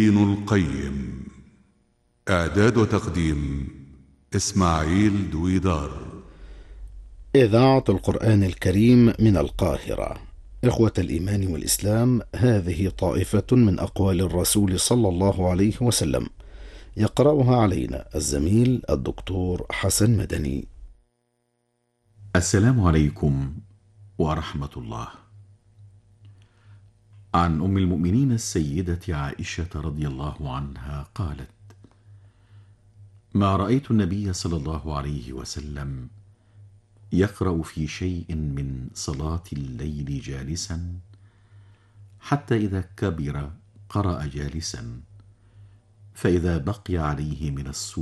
ابن القيم. إعداد وتقديم إسماعيل دويدار. إذاعة القرآن الكريم من القاهرة. إخوة الإيمان والإسلام، هذه طائفة من أقوال الرسول صلى الله عليه وسلم، يقرأها علينا الزميل الدكتور حسن مدني. السلام عليكم ورحمة الله. عن أم المؤمنين السيدة عائشة رضي الله عنها قالت: ما رأيت النبي صلى الله عليه وسلم يقرأ في شيء من صلاة الليل جالسا، حتى إذا كبر قرأ جالسا، فإذا بقي عليه من السورة